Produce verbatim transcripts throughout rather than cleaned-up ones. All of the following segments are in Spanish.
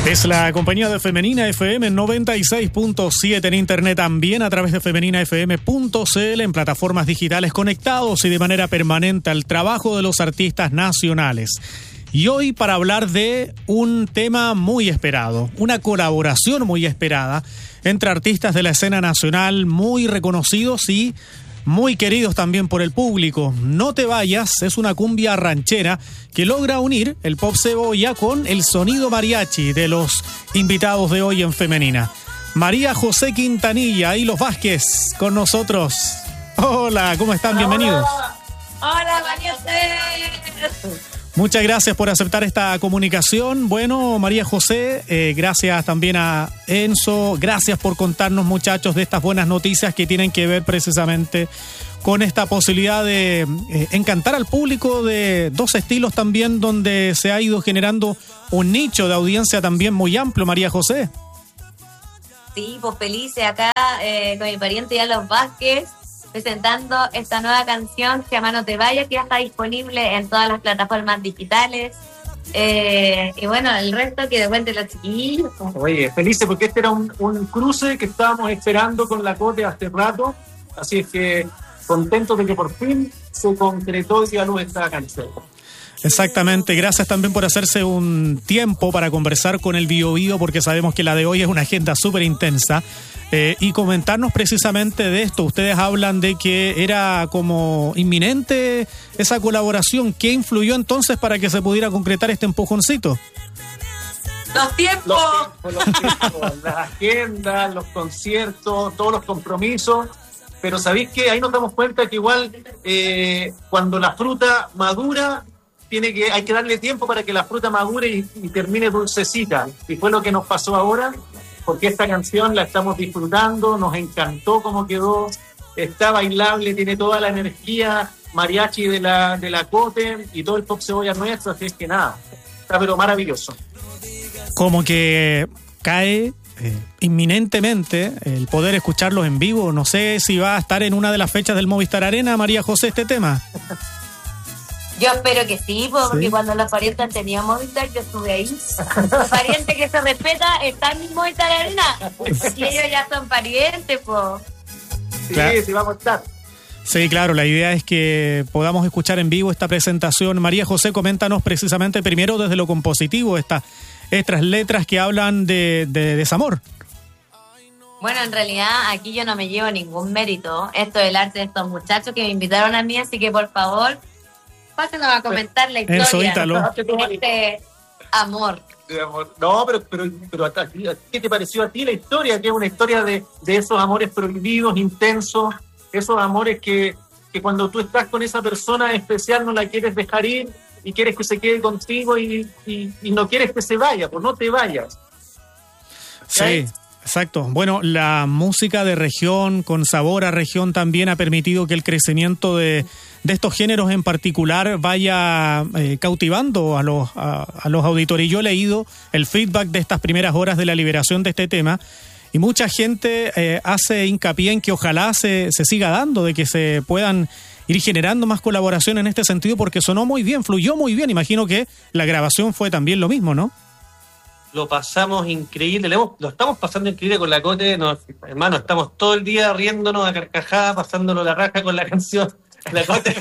Es la compañía de Femenina F M noventa y seis punto siete en internet, también a través de femenina f m punto c l, en plataformas digitales, conectados y de manera permanente al trabajo de los artistas nacionales. Y hoy para hablar de un tema muy esperado, una colaboración muy esperada entre artistas de la escena nacional muy reconocidos y muy queridos también por el público. No te vayas es una cumbia ranchera que logra unir el pop cebolla con el sonido mariachi de los invitados de hoy en Femenina. María José Quintanilla y los Vázquez con nosotros. Hola, ¿cómo están? Bienvenidos. Hola, Hola María José. Muchas gracias por aceptar esta comunicación. Bueno, María José, eh, gracias también a Enzo. Gracias por contarnos, muchachos, de estas buenas noticias que tienen que ver precisamente con esta posibilidad de eh, encantar al público de dos estilos también, donde se ha ido generando un nicho de audiencia también muy amplio, María José. Sí, pues felices acá eh, con mi pariente ya Los Vázquez, presentando esta nueva canción que se llama No Te Vayas, que ya está disponible en todas las plataformas digitales. Eh, y bueno, el resto que de cuente los chiquillos. Oye, felices porque este era un, un cruce que estábamos esperando con la Cote hace rato, así es que contentos de que por fin se concretó y a luz esta canción. Exactamente, gracias también por hacerse un tiempo para conversar con el Bio Bio, porque sabemos que la de hoy es una agenda súper intensa, eh, y comentarnos precisamente de esto. Ustedes hablan de que era como inminente esa colaboración. ¿Qué influyó entonces para que se pudiera concretar este empujoncito? ¡Los tiempos! Los tiempos, los tiempos, las agendas, los conciertos, todos los compromisos. Pero ¿sabéis qué? Ahí nos damos cuenta que igual eh, cuando la fruta madura, tiene que, hay que darle tiempo para que la fruta madure y, y termine dulcecita. Y fue lo que nos pasó ahora, porque esta canción la estamos disfrutando, nos encantó cómo quedó, está bailable, tiene toda la energía mariachi de la, de la Cote y todo el pop cebolla nuestro, así es que nada, está pero maravilloso. Como que cae eh, inminentemente el poder escucharlos en vivo. No sé si va a estar en una de las fechas del Movistar Arena, María José, este tema. Yo espero que sí, porque ¿sí? Cuando los parientes tenían Movistar, yo estuve ahí. Los parientes que se respeta están en Movistar Arena. Y ellos ya son parientes, pues. Sí, claro. Sí, vamos a estar. Sí, claro, la idea es que podamos escuchar en vivo esta presentación. María José, coméntanos precisamente primero desde lo compositivo, estas, estas letras que hablan de, de desamor. Bueno, en realidad aquí yo no me llevo ningún mérito. Esto es el arte de estos muchachos que me invitaron a mí, así que por favor, pásenos a comentar la historia Enzo Ítalo. de este amor. No, pero, pero, pero a ti, ¿qué te pareció a ti la historia? Que es una historia de, de esos amores prohibidos, intensos, esos amores que, que cuando tú estás con esa persona especial no la quieres dejar ir y quieres que se quede contigo y, y, y no quieres que se vaya, pues no te vayas. Sí. Exacto. Bueno, la música de región, con sabor a región, también ha permitido que el crecimiento de, de estos géneros en particular vaya eh, cautivando a los, a, a los auditores. Yo he leído el feedback de estas primeras horas de la liberación de este tema y mucha gente eh, hace hincapié en que ojalá se, se siga dando, de que se puedan ir generando más colaboración en este sentido, porque sonó muy bien, fluyó muy bien. Imagino que la grabación fue también lo mismo, ¿no? Lo pasamos increíble, lo, hemos, lo estamos pasando increíble con la Cote, nos, hermano, estamos todo el día riéndonos a carcajadas, pasándolo la raja con la canción. La Cote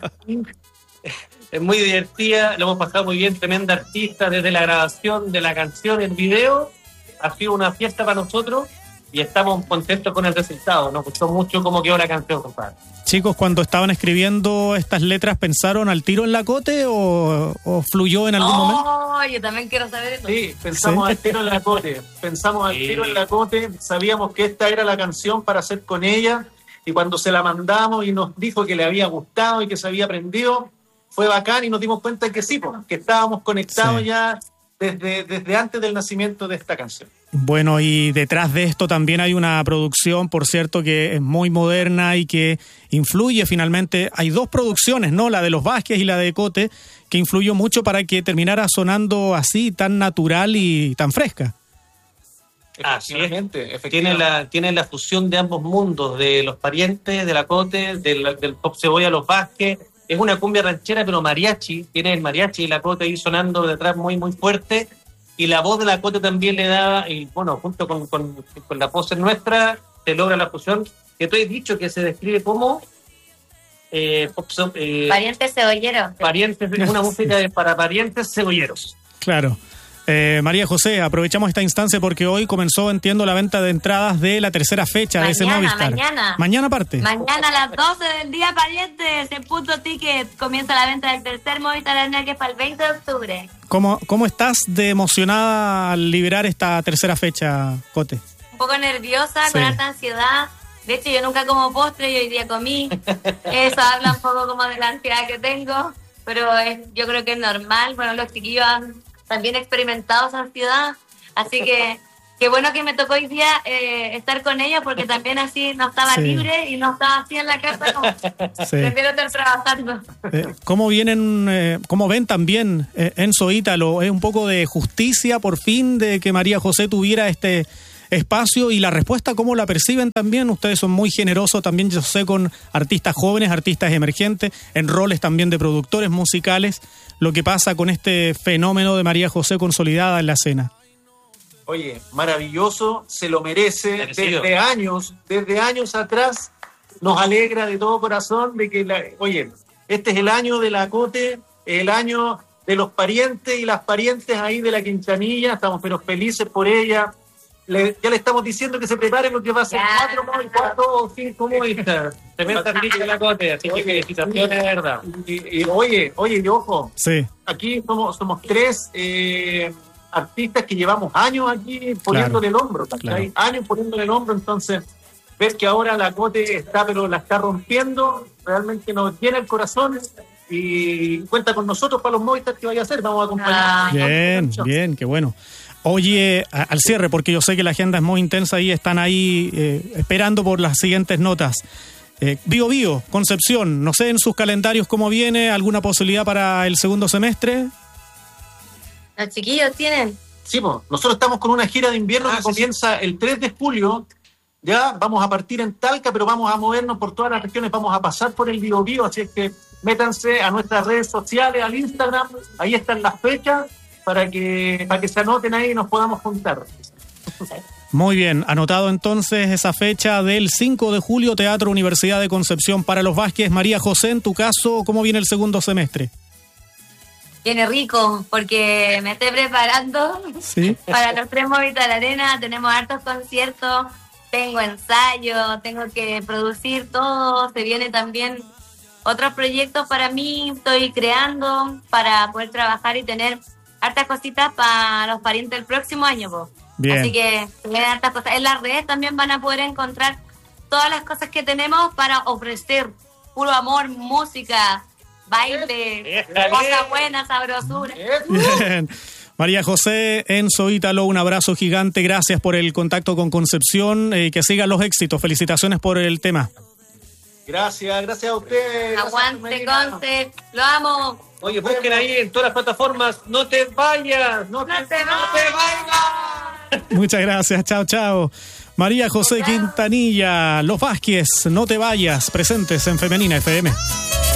es muy divertida, lo hemos pasado muy bien, tremenda artista, desde la grabación de la canción, el video, ha sido una fiesta para nosotros y estamos contentos con el resultado. Nos gustó mucho cómo quedó la canción, compadre. Chicos, cuando estaban escribiendo estas letras, ¿pensaron al tiro en la Cote o, o fluyó en algún oh, momento? No, yo también quiero saber eso. Sí, pensamos ¿Sí? al tiro en la Cote, pensamos al sí. tiro en la Cote, sabíamos que esta era la canción para hacer con ella y cuando se la mandamos y nos dijo que le había gustado y que se había aprendido, fue bacán y nos dimos cuenta que sí, que estábamos conectados sí. ya desde, desde antes del nacimiento de esta canción. Bueno, y detrás de esto también hay una producción, por cierto, que es muy moderna y que influye finalmente. Hay dos producciones, ¿no? La de los Vázquez y la de Cote, que influyó mucho para que terminara sonando así, tan natural y tan fresca. Así es. Tiene la, tiene la fusión de ambos mundos, de los parientes, de la Cote, del, del pop cebolla, los Vázquez. Es una cumbia ranchera, pero mariachi. Tiene el mariachi y la Cote ahí sonando detrás muy, muy fuerte. y la voz de la Cote también le da, y bueno, junto con, con, con la pose nuestra, se logra la fusión, que tú has dicho que se describe como eh, pop, eh, Parientes cebolleros. parientes, una música de, para parientes cebolleros. Claro. Eh, María José, aprovechamos esta instancia porque hoy comenzó, entiendo, la venta de entradas de la tercera fecha Mañana, de ese Movistar. mañana. Mañana parte. Mañana a las doce del día, parientes, en Punto Ticket comienza la venta del tercer Movistar Arena, que es para el veinte de octubre. ¿Cómo, ¿Cómo estás de emocionada al liberar esta tercera fecha, Cote? Un poco nerviosa, Sí. con alta ansiedad. De hecho, yo nunca como postre y hoy día comí. Eso habla un poco como de la ansiedad que tengo, pero es, yo creo que es normal. Bueno, los chiquillos han también experimentado esa ansiedad, así que qué bueno que me tocó hoy día eh, estar con ellos, porque también así no estaba Sí. libre y no estaba así en la casa, como Sí. prefiero estar trabajando. Eh, ¿Cómo vienen, eh, cómo ven también eh, Enzo Ítalo? ¿Es un poco de justicia por fin de que María José tuviera este espacio? Y la respuesta, ¿cómo la perciben también? Ustedes son muy generosos también, yo sé, con artistas jóvenes, artistas emergentes, en roles también de productores musicales. Lo que pasa con este fenómeno de María José consolidada en la escena. Oye, maravilloso, se lo merece. Merecido. Desde años, desde años atrás, nos alegra de todo corazón de que, la, oye, este es el año de la Cote, el año de los parientes y las parientes ahí de la Quintanilla, estamos pero felices por ella. Le, ya le estamos diciendo que se preparen porque va a ser Ya. cuatro, Movistar, cuatro o cinco Movistar. Tremenda grilla de la Cote, así que felicitaciones, de verdad. Y, y, oye, oye, y ojo, Sí, aquí somos, somos tres eh, artistas que llevamos años aquí poniéndole el hombro, ¿cachai? Claro. Años poniéndole el hombro, entonces ver que ahora la Cote está, pero la está rompiendo, realmente nos llena el corazón y cuenta con nosotros para los Movistar que vaya a hacer, vamos a acompañar. Ah. bien, bien, qué bueno. Oye, a- al cierre, porque yo sé que la agenda es muy intensa y están ahí eh, esperando por las siguientes notas. Eh, Bio Bio, Concepción, no sé en sus calendarios cómo viene, alguna posibilidad para el segundo semestre. Los chiquillos tienen. Sí, po, nosotros estamos con una gira de invierno Ah, que sí, comienza el tres de julio. Ya vamos a partir en Talca, pero vamos a movernos por todas las regiones, vamos a pasar por el Bio Bio, así es que métanse a nuestras redes sociales, al Instagram, ahí están las fechas para que para que se anoten ahí y nos podamos juntar. Muy bien, anotado entonces esa fecha del cinco de julio, Teatro Universidad de Concepción para los Vázquez. María José, en tu caso, ¿cómo viene el segundo semestre? Viene rico, porque me estoy preparando Sí. para los tres Movistar Arena. Tenemos hartos conciertos, tengo ensayo, tengo que producir todo. Se viene también otros proyectos para mí, estoy creando para poder trabajar y tener hartas cositas para los parientes del próximo año, po. Bien. Así que se vienen hartas cosas. En las redes también van a poder encontrar todas las cosas que tenemos para ofrecer puro amor, música, baile, Éjale. cosas buenas, sabrosura. Bien. María José, Enzo Ítalo, un abrazo gigante. Gracias por el contacto con Concepción y que sigan los éxitos. Felicitaciones por el tema. Gracias, gracias a ustedes. Aguante, Conce, lo amo. Oye, busquen ahí en todas las plataformas, no te vayas, No te, No te no te vayas. Muchas gracias. Chao, chao. María José Quintanilla, Los Vázquez, no te vayas, presentes en Femenina F M.